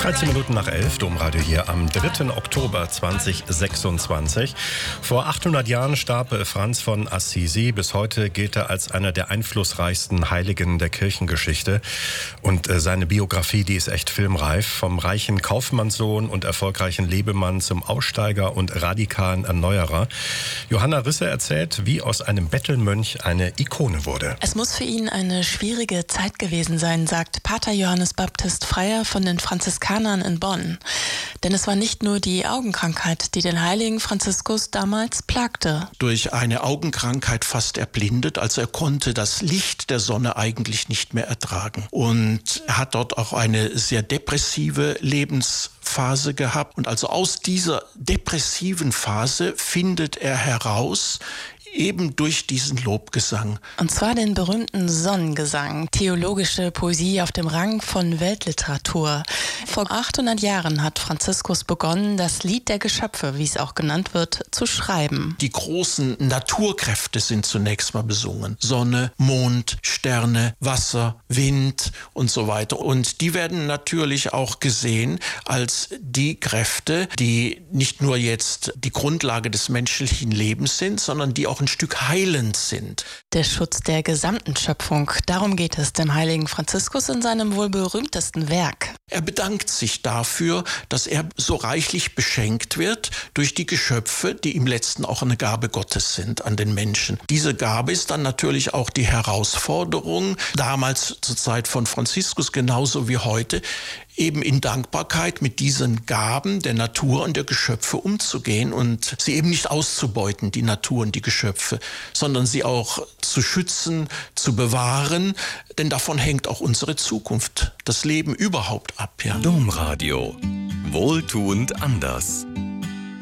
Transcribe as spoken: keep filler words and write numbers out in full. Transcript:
dreizehn Minuten nach elf, Domradio hier am dritten Oktober zweitausendsechsundzwanzig. Vor achthundert Jahren starb Franz von Assisi. Bis heute gilt er als einer der einflussreichsten Heiligen der Kirchengeschichte. Und äh, seine Biografie, die ist echt filmreif. Vom reichen Kaufmannssohn und erfolgreichen Lebemann zum Aussteiger und radikalen Erneuerer. Johanna Risse erzählt, wie aus einem Bettelmönch eine Ikone wurde. Es muss für ihn eine schwierige Zeit gewesen sein, sagt Pater Johannes Baptist Freier von den Franziskanern in Bonn. Denn es war nicht nur die Augenkrankheit, die den heiligen Franziskus damals plagte. Durch eine Augenkrankheit fast erblindet, also er konnte das Licht der Sonne eigentlich nicht mehr ertragen. Und er hat dort auch eine sehr depressive Lebensphase gehabt. Und also aus dieser depressiven Phase findet er heraus, eben durch diesen Lobgesang. Und zwar den berühmten Sonnengesang, theologische Poesie auf dem Rang von Weltliteratur. Vor achthundert Jahren hat Franziskus begonnen, das Lied der Geschöpfe, wie es auch genannt wird, zu schreiben. Die großen Naturkräfte sind zunächst mal besungen. Sonne, Mond, Sterne, Wasser, Wind und so weiter. Und die werden natürlich auch gesehen als die Kräfte, die nicht nur jetzt die Grundlage des menschlichen Lebens sind, sondern die auch ein Stück heilend sind. Der Schutz der gesamten Schöpfung, darum geht es dem heiligen Franziskus in seinem wohl berühmtesten Werk. Er bedankt sich dafür, dass er so reichlich beschenkt wird durch die Geschöpfe, die im letzten auch eine Gabe Gottes sind an den Menschen. Diese Gabe ist dann natürlich auch die Herausforderung, damals zur Zeit von Franziskus genauso wie heute, eben in Dankbarkeit mit diesen Gaben der Natur und der Geschöpfe umzugehen und sie eben nicht auszubeuten, die Natur und die Geschöpfe, sondern sie auch zu schützen, zu bewahren, denn davon hängt auch unsere Zukunft, das Leben überhaupt ab. Ja. Domradio. Wohltuend anders.